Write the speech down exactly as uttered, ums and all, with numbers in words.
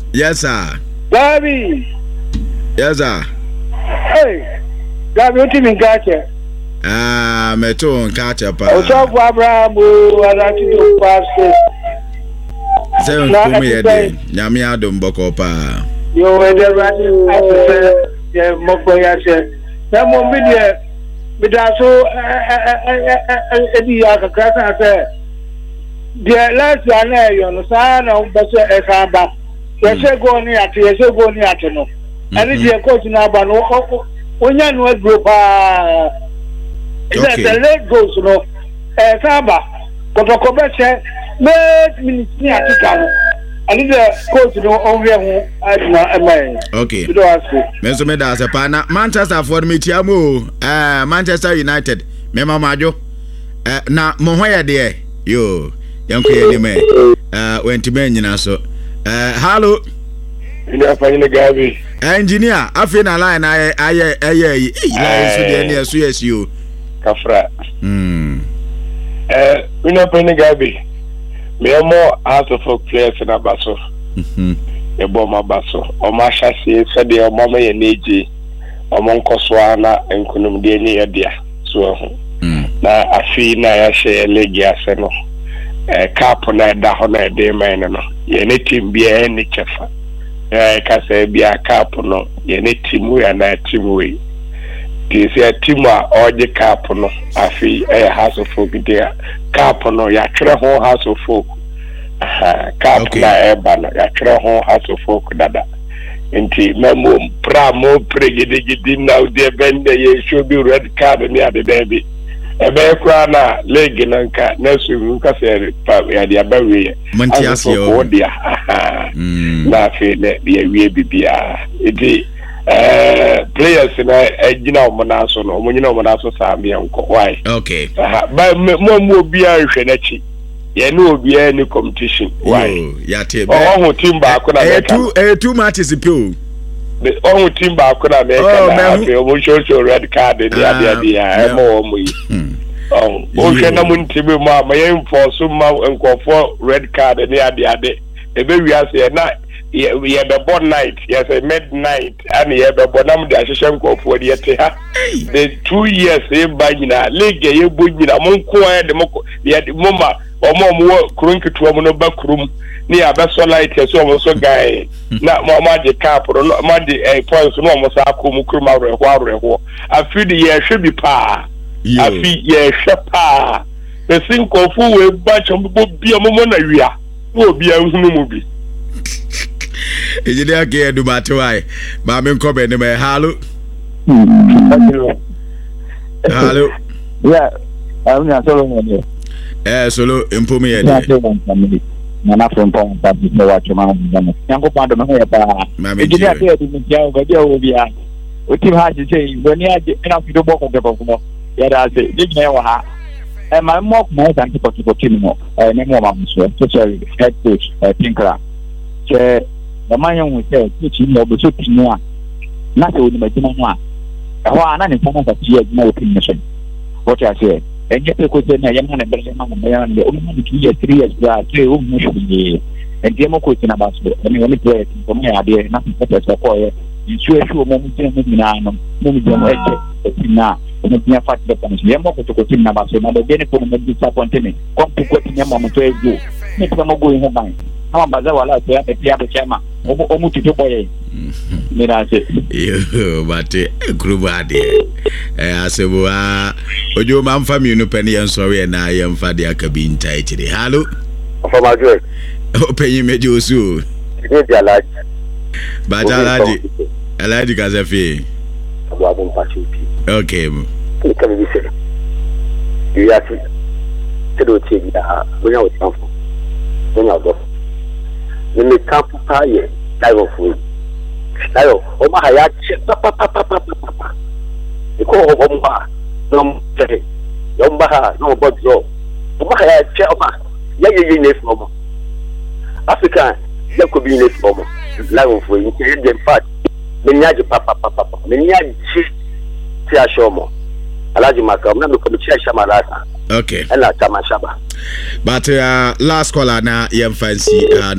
Yes, sir. Gabi. Yes, sir. Hey, Gabi, what do you mean, gotcha? Ah, me too, catcher. Pa. O so for Abraham, I to do pass. Say, come here, dear. Yami Adam Bokopa. You were the running officer, yeah, Mokoya said. That won't be there. But also, Eddie Yakaka said, the last one, you know, son of Bessa Esaba. Yes, go near to yes, go near to know. And it's a coach now, but when you know a group, it's a late goes, you know, Saba, but a commercial, let me see a ticket. I need a coach to know over here. Okay. You don't ask me. Mister Medas, a partner, Manchester for me, Tiamu, uh, Manchester United, Mema Majo, uh, now, Mohoya, dear, yo, young Queen, uh, went to Benjamin, so, uh, hello, engineer, I feel a line, I, I, I, I, I, you, Kafra, hmm, uh, we know Penny Gabi. Me more out of folk players in Abaso. Mhm. E bomba baso. O ma chassis se de o mama ye neji. O mon koswana enkunum de ni edia. So na afi na ya she legi ase no. Eh cap na da ho na de man no. Ye ne team bia ni chefa. Eh ka se bia cap no. Ye ne team we na team we. Ti se team a oje cap no. Afi eh house of folk there. Cap no ya tire ho house of folk. Aha, cap okay. Na eba no ya tire ho house of folk dada. Nti memo pra mo pregede gidi now de bende ye should be red card ni ade debi. Ebe kwa na leg na nka na so nka se pa ya dia ba we. Mantiasi o. Na fe le ye wie bibia. Iti eh players na ejina o na so no mo nyina o na so sa me nko why. Okay. Ba mo mo bia hwe na chi. Ye no bia any competition why. Ya te be. Oh team ba ko na eh two eh two matches pe. The only team back on America, I show you red card in the idea. I'm all me. Oh, Ocean Muntibu, my aim for some and call for red card in the idea. A baby has a night. We have a bon night, yes, a midnight, and you have a bonam dash for the the two years, a bagina, leg, a bugina, monqua, the moko, the mama, or more crunk to a monoback room. Near Bessel Light, so also guy. Not more magic cap or not magic a point, no almost a kumukuma or a warrior. I feel the year should be pa. I feel ye shapa. The sink of who will bunch of be a moment will be a movie. Is it okay? Do matter why? Mammy come in the hello. Hello. Yeah, I'm not solo. Eh, solo improvement. Nana from Pong, but no watch your mouth. Yanko Pando, my engineer, the what you had to say when you had enough to walk on the book. Yet I say, did you know how? And my mock more than to put Timmo, a name of Mamma, head coach, a tinker. Chair, the man will say, teaching your book, nothing with my dinner. I want an informant that she has no opinion. What I say. And yet, because then I am not a better man, the only two years, three years, three years, and Democrat in about it. I mean, only play for me, idea, nothing better for you. You sure sure moment in Minano, Mummy, now, and it's fact that I'm Yamako to continue about it. Another benefit of disappointment. Come to quit your moment to you. Make them go in her mind. How about that? I'll say, a Piaba Chama, almost to boy. Yo, but Grubadi. I say, well, you man from you, no penny, and sorry, and I am Fadia cabin tight. Hello, for my good. Open you made you soon. But I like it. I like it as a fee. Okay. You have to do it. We know it's helpful. We know that. We make camp fire. Type of food. Ayo, oma haya pa pa pa pa pa pa. Iko omba, no mte. Omba ha, no bodzo. Oma haya che oma. Ya ye ye nef momo. Africa, ya ko bi nef momo. La wo fo yin ke dem fat. Menyaje pa pa pa pa. Menyaje chi ti ashomo. Alaji makam na me ko chi ashamarasa. Okay. Ala tamashaba. But uh, last caller na yem fancy uh,